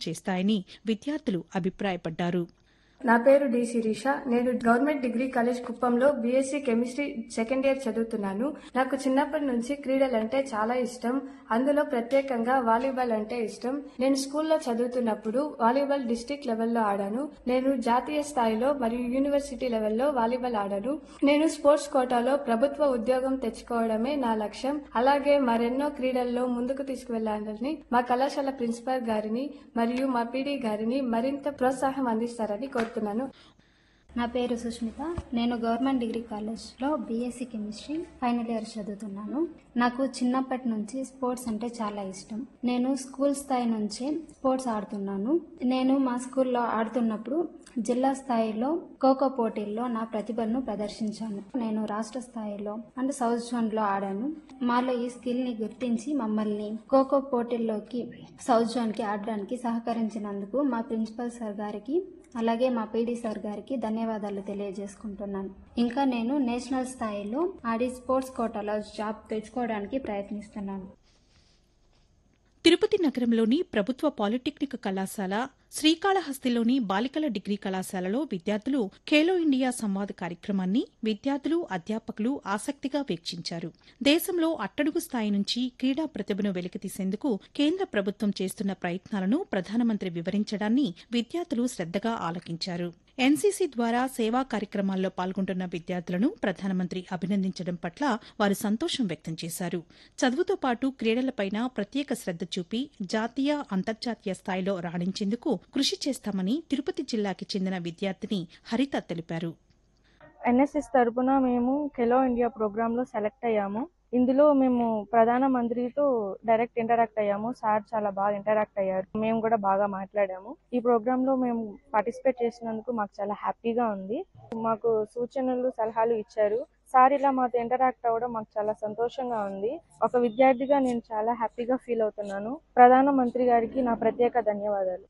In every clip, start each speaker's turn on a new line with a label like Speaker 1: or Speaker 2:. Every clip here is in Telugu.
Speaker 1: చేస్తాయని విద్యార్థులు అభిప్రాయపడ్డారు.
Speaker 2: నా పేరు డి శిరీష. నేను గవర్నమెంట్ డిగ్రీ కాలేజ్ కుప్పంలో బీఎస్సీ కెమిస్ట్రీ సెకండ్ ఇయర్ చదువుతున్నాను. నాకు చిన్నప్పటి నుంచి క్రీడలంటే చాలా ఇష్టం. అందులో ప్రత్యేకంగా వాలీబాల్ అంటే ఇష్టం. నేను స్కూల్లో చదువుతున్నప్పుడు వాలీబాల్ డిస్ట్రిక్ట్ లెవెల్లో ఆడాను. నేను జాతీయ స్థాయిలో మరియు యూనివర్సిటీ లెవెల్లో వాలీబాల్ ఆడాను. నేను స్పోర్ట్స్ కోటాలో ప్రభుత్వ ఉద్యోగం తెచ్చుకోవడమే నా లక్ష్యం. అలాగే మరెన్నో క్రీడల్లో ముందుకు తీసుకువెళ్లాలని మా కళాశాల ప్రిన్సిపాల్ గారిని మరియు మా పీడీ గారిని మరింత ప్రోత్సాహం అందిస్తారని కోరుతున్నాను.
Speaker 3: నా పేరు సుష్మిత. నేను గవర్నమెంట్ డిగ్రీ కాలేజ్లో బీఎస్సీ కెమిస్ట్రీ ఫైనల్ ఇయర్ చదువుతున్నాను. నాకు చిన్నప్పటి నుంచి స్పోర్ట్స్ అంటే చాలా ఇష్టం. నేను స్కూల్ స్థాయి నుంచే స్పోర్ట్స్ ఆడుతున్నాను. నేను మా స్కూల్లో ఆడుతున్నప్పుడు జిల్లా స్థాయిలో ఖోఖో పోటీల్లో నా ప్రతిభను ప్రదర్శించాను. నేను రాష్ట్ర స్థాయిలో అండ్ సౌత్ జోన్లో ఆడాను. మాలో ఈ స్కిల్ని గుర్తించి మమ్మల్ని ఖోఖో పోటీల్లోకి సౌత్ జోన్కి ఆడడానికి సహకరించినందుకు మా ప్రిన్సిపల్ సార్ గారికి అలాగే మా పీడీ సార్ గారికి ధన్యవాదాలు తెలియజేసుకుంటున్నాను. ఇంకా నేను నేషనల్ స్థాయిలో ఆడి స్పోర్ట్స్ కోటాలో జాబ్ తెచ్చుకోవడానికి ప్రయత్నిస్తున్నాను.
Speaker 1: తిరుపతి నగరంలోని ప్రభుత్వ పాలిటెక్నిక్ కళాశాల, శ్రీకాళహస్తిలోని బాలికల డిగ్రీ కళాశాలలో విద్యార్థులు ఖేలో ఇండియా సంవాద్ కార్యక్రమాన్ని విద్యార్థులు, అధ్యాపకులు ఆసక్తిగా వీక్షించారు. దేశంలో అట్టడుగు స్థాయి నుంచి క్రీడా ప్రతిభను వెలికితీసేందుకు కేంద్ర ప్రభుత్వం చేస్తున్న ప్రయత్నాలను ప్రధానమంత్రి వివరించడాన్ని విద్యార్థులు శ్రద్దగా ఆలకించారు. ఎన్సీసీ ద్వారా సేవా కార్యక్రమాల్లో పాల్గొంటున్న విద్యార్థులను ప్రధానమంత్రి అభినందించడం పట్ల వారు సంతోషం వ్యక్తం చేశారు. చదువుతో పాటు క్రీడలపైన ప్రత్యేక శ్రద్ద చూపి జాతీయ, అంతర్జాతీయ స్థాయిలో రాణించేందుకు కృషి చేస్తామని తిరుపతి జిల్లాకి చెందిన విద్యార్థిని హరిత తెలిపారు.
Speaker 4: ఎన్ఎస్ఎస్ తరపున మేము ఖేలో ఇండియా ప్రోగ్రాంలో సెలెక్ట్ అయ్యాము. ఇందులో మేము ప్రధానమంత్రితో డైరెక్ట్ ఇంటరాక్ట్ అయ్యాము. సార్ చాలా బాగా ఇంటరాక్ట్ అయ్యారు. మేము కూడా బాగా మాట్లాడాము. ఈ ప్రోగ్రామ్ లో మేము పార్టిసిపేట్ చేసినందుకు మాకు చాలా హ్యాపీగా ఉంది. మాకు సూచనలు, సలహాలు ఇచ్చారు. సార్ ఇలా మాతో ఇంటరాక్ట్ అవ్వడం మాకు చాలా సంతోషంగా ఉంది. ఒక విద్యార్థిగా నేను చాలా హ్యాపీగా ఫీల్ అవుతున్నాను. ప్రధానమంత్రి గారికి నా ప్రత్యేక ధన్యవాదాలు.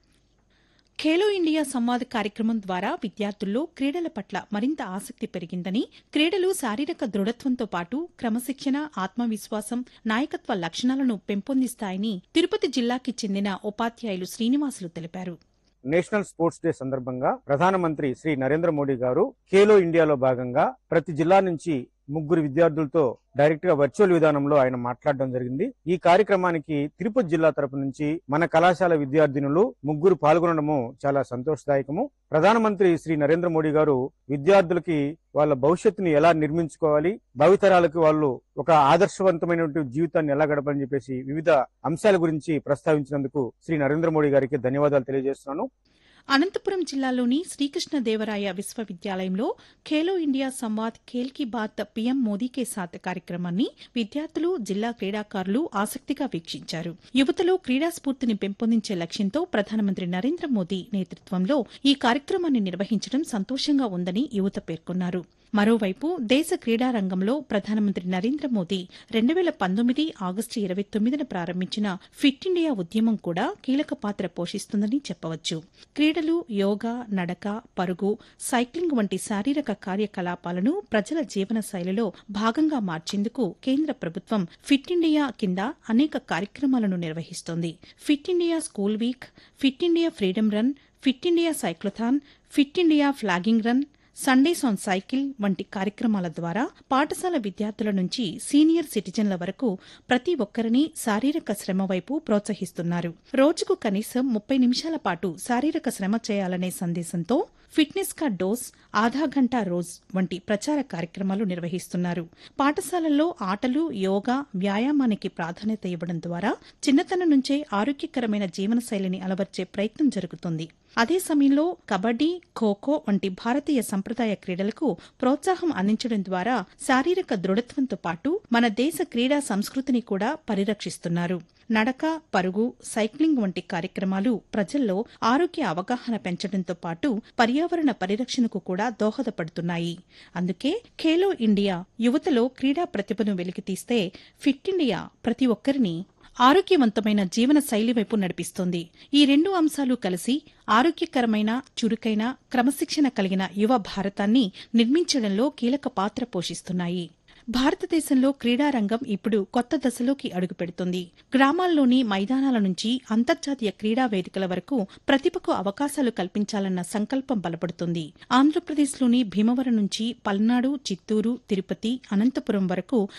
Speaker 1: ఖేలో ఇండియా సంవాద్ కార్యక్రమం ద్వారా విద్యార్థుల్లో క్రీడల పట్ల మరింత ఆసక్తి పెరిగిందని, క్రీడలు శారీరక దృఢత్వంతో పాటు క్రమశిక్షణ, ఆత్మవిశ్వాసం, నాయకత్వ లక్షణాలను పెంపొందిస్తాయని తిరుపతి జిల్లాకి చెందిన ఉపాధ్యాయులు శ్రీనివాసులు తెలిపారు.
Speaker 5: నేషనల్ స్పోర్ట్స్ డే సందర్భంగా ప్రధానమంత్రి శ్రీ నరేంద్ర మోడీ గారు ఖేలో ఇండియాలో భాగంగా ప్రతి జిల్లా నుంచి 3 విద్యార్థులతో డైరెక్ట్ గా వర్చువల్ విధానంలో ఆయన మాట్లాడడం జరిగింది. ఈ కార్యక్రమానికి తిరుపతి జిల్లా తరపు నుంచి మన కళాశాల విద్యార్థినులు 3 పాల్గొనడము చాలా సంతోషదాయకము. ప్రధానమంత్రి శ్రీ నరేంద్ర మోడీ గారు విద్యార్థులకి వాళ్ళ భవిష్యత్తుని ఎలా నిర్మించుకోవాలి, భావితరాలకు వాళ్ళు ఒక ఆదర్శవంతమైనటువంటి జీవితాన్ని ఎలా గడపాలని చెప్పేసి వివిధ అంశాల గురించి ప్రస్తావించినందుకు శ్రీ నరేంద్ర మోడీ గారికి ధన్యవాదాలు తెలియజేస్తున్నాను.
Speaker 1: అనంతపురం జిల్లాలోని శ్రీకృష్ణదేవరాయ విశ్వవిద్యాలయంలో ఖేలో ఇండియా సంవాద్ ఖేల్ కీ బాత్ పీఎం మోదీ కే సాత్ కార్యక్రమాన్ని విద్యార్థులు, జిల్లా క్రీడాకారులు ఆసక్తిగా వీక్షించారు. యువతలో క్రీడా స్ఫూర్తిని పెంపొందించే లక్ష్యంతో ప్రధానమంత్రి నరేంద్ర మోదీ నేతృత్వంలో ఈ కార్యక్రమాన్ని నిర్వహించడం సంతోషంగా ఉందని యువత పేర్కొన్నారు. మరోవైపు దేశ క్రీడా రంగంలో ప్రధానమంత్రి నరేంద్ర మోదీ 2019 ఆగస్టు 29న ప్రారంభించిన ఫిట్ ఇండియా ఉద్యమం కూడా కీలక పాత్ర పోషిస్తుందని చెప్పవచ్చు. క్రీడలు, యోగా, నడక, పరుగు, సైక్లింగ్ వంటి శారీరక కార్యకలాపాలను ప్రజల జీవన శైలిలో భాగంగా మార్చేందుకు కేంద్ర ప్రభుత్వం ఫిట్ ఇండియా కింద అనేక కార్యక్రమాలను నిర్వహిస్తోంది. Fit India school week, fit India freedom run, fit India cyclothon, fit India flagging run, Sundays on cycle వంటి కార్యక్రమాల ద్వారా పాఠశాల విద్యార్థుల నుంచి సీనియర్ సిటిజన్ల వరకు ప్రతి ఒక్కరిని శారీరక శ్రమ వైపు ప్రోత్సహిస్తున్నారు. రోజుకు కనీసం 30 నిమిషాల పాటు శారీరక శ్రమ చేయాలనే సందేశంతో ఫిట్నెస్ కా డోస్, ఆధా గంటా రోజ్ వంటి ప్రచార కార్యక్రమాలు నిర్వహిస్తున్నారు. పాఠశాలల్లో ఆటలు, యోగా, వ్యాయామానికి ప్రాధాన్యత ఇవ్వడం ద్వారా చిన్నతనం నుంచే ఆరోగ్యకరమైన జీవనశైలిని అలవర్చే ప్రయత్నం జరుగుతుంది. అదే సమయంలో కబడ్డీ, ఖోఖో వంటి భారతీయ సంప్రదాయ క్రీడలకు ప్రోత్సాహం అందించడం ద్వారా శారీరక దృఢత్వంతో పాటు మన దేశ క్రీడా సంస్కృతిని కూడా పరిరక్షిస్తున్నారు. నడక, పరుగు, సైక్లింగ్ వంటి కార్యక్రమాలు ప్రజల్లో ఆరోగ్య అవగాహన పెంచడంతో పాటు పర్యావరణ పరిరక్షణకు కూడా దోహదపడుతున్నాయి. అందుకే ఖేలో ఇండియా యువతలో క్రీడా ప్రతిభను వెలికితీస్తే ఫిట్ ఇండియా ప్రతి ఒక్కరిని ఆరోగ్యవంతమైన జీవన శైలి వైపు నడిపిస్తోంది. ఈ 2 అంశాలు కలిసి ఆరోగ్యకరమైన, చురుకైన, క్రమశిక్షణ కలిగిన యువ భారతాన్ని నిర్మించడంలో కీలక పాత్ర పోషిస్తున్నాయి. భారతదేశంలో క్రీడారంగం ఇప్పుడు కొత్త దశలోకి అడుగుపెడుతుంది. గ్రామాల్లోని మైదానాల నుంచి అంతర్జాతీయ క్రీడా వేదికల వరకు ప్రతిభకు అవకాశాలు కల్పించాలన్న సంకల్పం బలపడుతుంది. ఆంధ్రప్రదేశ్లోని భీమవరం నుంచి పల్నాడు, చిత్తూరు, తిరుపతి, అనంతపురం వరకు